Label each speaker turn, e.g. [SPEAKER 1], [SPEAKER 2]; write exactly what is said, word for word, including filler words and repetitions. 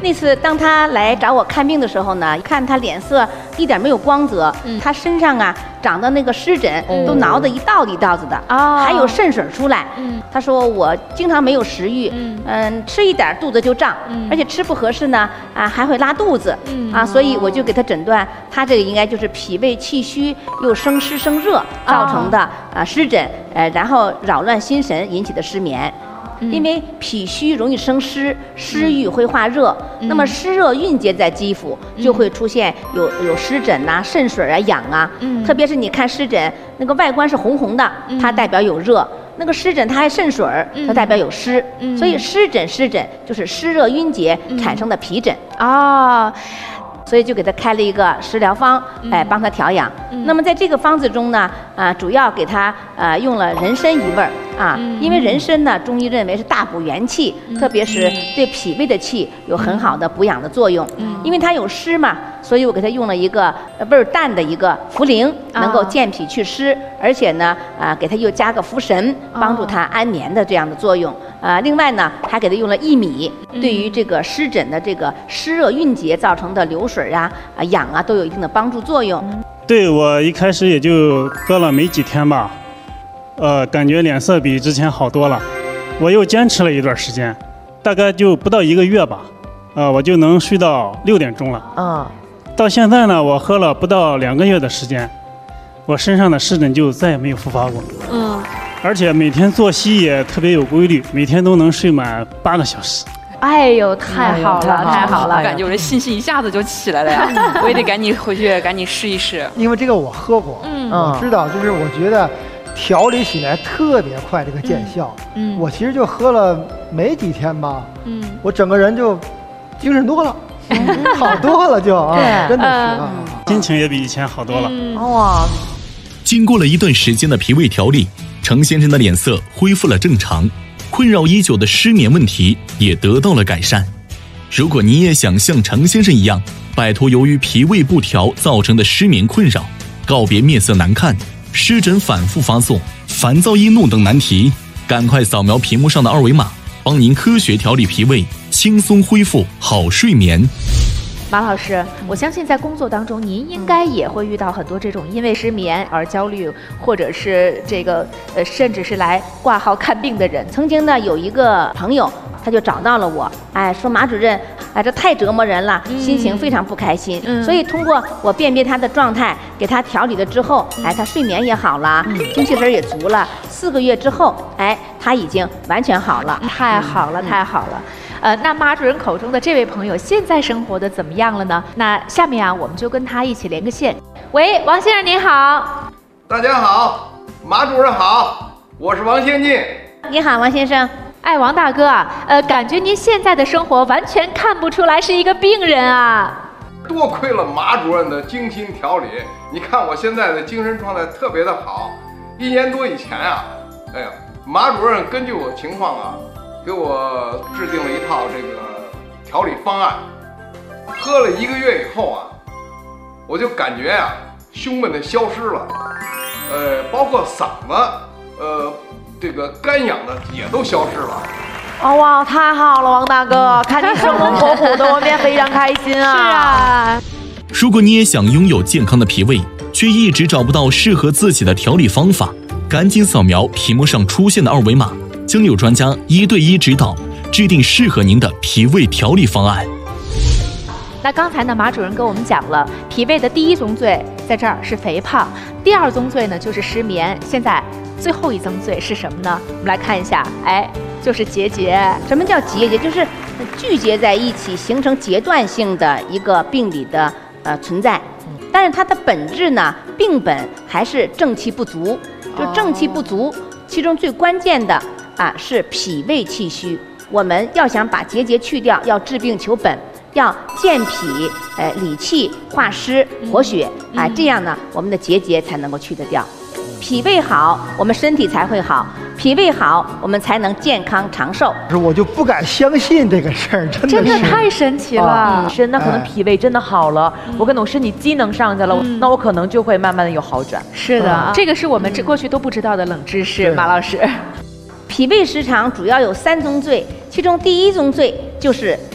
[SPEAKER 1] 那次当他来找我看病的时候呢，看他脸色一点没有光泽，嗯、他身上啊长的那个湿疹、嗯、都挠得一道一道子的，哦、还有渗水出来。嗯、他说我经常没有食欲，嗯、呃，吃一点肚子就胀，嗯、而且吃不合适呢，啊还会拉肚子，嗯、啊，所以我就给他诊断，他这个应该就是脾胃气虚又生湿生热造成的、哦、啊湿疹，呃，然后扰乱心神引起的失眠。因为脾虚容易生湿，湿郁会化热，嗯、那么湿热蕴结在肌肤，嗯、就会出现有有湿疹呐、啊、渗水啊、痒啊。嗯、特别是你看湿疹，那个外观是红红的，嗯、它代表有热；那个湿疹它还渗水，它代表有湿。嗯、所以湿疹湿疹就是湿热蕴结产生的皮疹啊。哦，所以就给他开了一个食疗方，哎，帮他调养。嗯、那么在这个方子中呢，啊，主要给他呃用了人参一味儿啊，嗯、因为人参呢，中医认为是大补元气，嗯、特别是对脾胃的气有很好的补养的作用。嗯、因为它有湿嘛，所以我给他用了一个味儿淡的一个茯苓，能够健脾祛湿，而且呢，啊，给他又加个茯神，帮助他安眠的这样的作用。啊，另外呢，还给他用了薏米，对于这个湿疹的这个湿热蕴结造成的流水啊、啊痒啊，都有一定的帮助作用。
[SPEAKER 2] 对，我一开始也就喝了没几天吧，呃，感觉脸色比之前好多了。我又坚持了一段时间，大概就不到一个月吧，呃，我就能睡到六点钟了。嗯，到现在呢，我喝了不到两个月的时间，我身上的湿疹就再也没有复发过。嗯。而且每天作息也特别有规律，每天都能睡满八个小时。
[SPEAKER 3] 哎呦，太好了，太好了！
[SPEAKER 4] 感觉我这信心一下子就起来了呀！我也得赶紧回去，赶紧试一试。
[SPEAKER 5] 因为这个我喝过，嗯，我知道，就是我觉得调理起来特别快，这个见效。嗯，我其实就喝了没几天吧，嗯，我整个人就精神多了，好多了就啊，真的是啊，
[SPEAKER 2] 心情也比以前好多了。
[SPEAKER 3] 哇！
[SPEAKER 6] 经过了一段时间的脾胃调理，程先生的脸色恢复了正常，困扰已久的失眠问题也得到了改善。如果你也想像程先生一样，摆脱由于脾胃不调造成的失眠困扰，告别面色难看、湿疹反复发作、烦躁易怒等难题，赶快扫描屏幕上的二维码，帮您科学调理脾胃，轻松恢复好睡眠。
[SPEAKER 3] 马老师，我相信在工作当中，您应该也会遇到很多这种因为失眠而焦虑，或者是这个呃，甚至是来挂号看病的人。
[SPEAKER 1] 曾经呢，有一个朋友，他就找到了我，哎，说马主任，哎，这太折磨人了，嗯、心情非常不开心。嗯、所以通过我辨别他的状态，给他调理了之后，哎，他睡眠也好了，嗯、精气神也足了。四个月之后，哎，他已经完全好了。
[SPEAKER 3] 太好了，太好了。呃，那马主任口中的这位朋友现在生活的怎么样了呢？那下面啊，我们就跟他一起连个线。喂，王先生您好。
[SPEAKER 7] 大家好，马主任好，我是王先进。
[SPEAKER 1] 你好，王先生。
[SPEAKER 3] 哎，王大哥啊，呃，感觉您现在的生活完全看不出来是一个病人啊。
[SPEAKER 7] 多亏了马主任的精心调理，你看我现在的精神状态特别的好。一年多以前啊，哎呀，马主任根据我的情况啊，给我制定了一套这个调理方案。喝了一个月以后啊，我就感觉啊，胸闷的消失了，呃，包括嗓子，呃，这个干痒的也都消失了。
[SPEAKER 8] 哦哇，太好了，王大哥，看你生龙活虎的，我们也非常开心啊！
[SPEAKER 3] 是啊。
[SPEAKER 6] 如果你也想拥有健康的脾胃，却一直找不到适合自己的调理方法，赶紧扫描屏幕上出现的二维码，将有专家一对一指导，制定适合您的脾胃调理方案。
[SPEAKER 3] 那刚才呢，马主任跟我们讲了，脾胃的第一宗罪在这儿是肥胖，第二宗罪呢就是失眠，现在最后一宗罪是什么呢？我们来看一下，哎，就是结节。
[SPEAKER 1] 什么叫结节？就是聚结在一起，形成阶段性的一个病理的呃存在。但是它的本质呢，病本还是正气不足。就正气不足，其中最关键的啊是脾胃气虚。我们要想把结节去掉，要治病求本。要健脾，呃，理气、化湿、活血，啊、呃，这样呢，我们的结节才能够去得掉。脾胃好，我们身体才会好；脾胃好，我们才能健康长寿。
[SPEAKER 5] 我就不敢相信这个事儿，真的
[SPEAKER 3] 真的太神奇了。
[SPEAKER 8] 啊、是，那可能脾胃真的好了，嗯、我可能我身体机能上去了，嗯、那我可能就会慢慢的有好转。
[SPEAKER 3] 是的，嗯、这个是我们这过去都不知道的冷知识，马老师。
[SPEAKER 1] 脾胃失常主要有三宗罪，其中第一宗罪就是